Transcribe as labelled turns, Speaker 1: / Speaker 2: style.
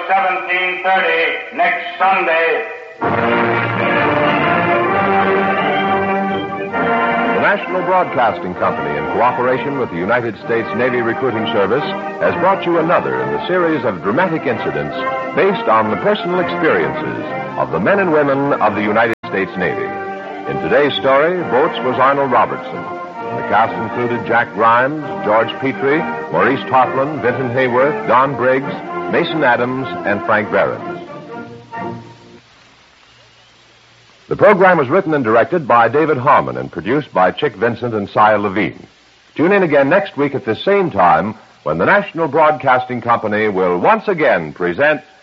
Speaker 1: 17:30 next Sunday.
Speaker 2: The National Broadcasting Company, in cooperation with the United States Navy Recruiting Service, has brought you another in the series of dramatic incidents based on the personal experiences of the men and women of the United States Navy. In today's story, Boats was Arnold Robertson. The cast included Jack Grimes, George Petrie, Maurice Tarplin, Vinton Hayworth, Don Briggs, Mason Adams, and Frank Behrens. The program was written and directed by David Harmon and produced by Chick Vincent and Cy Levine. Tune in again next week at this same time when the National Broadcasting Company will once again present